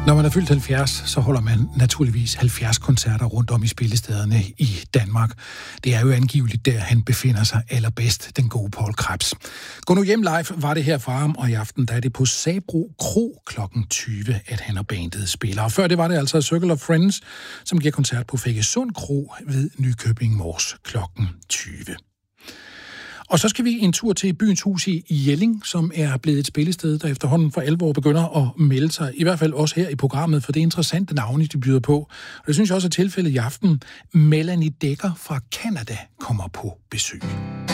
Når man er fyldt 70, så holder man naturligvis 70 koncerter rundt om i spillestederne i Danmark. Det er jo angiveligt der, han befinder sig allerbedst, den gode Poul Krebs. Gå nu hjem live var det her fra ham, og i aften der er det på Sabro Kro kl. 20, at han og bandet spiller. Og før det var det altså Circle of Friends, som giver koncert på Fækkesund Kro ved Nykøbing Mors kl. 20. Og så skal vi en tur til Byens Hus i Jelling, som er blevet et spillested, der efterhånden for alvor begynder at melde sig. I hvert fald også her i programmet, for det er interessante navne, de byder på. Og det synes jeg også er tilfældet i aften. Melanie Dekker fra Canada kommer på besøg.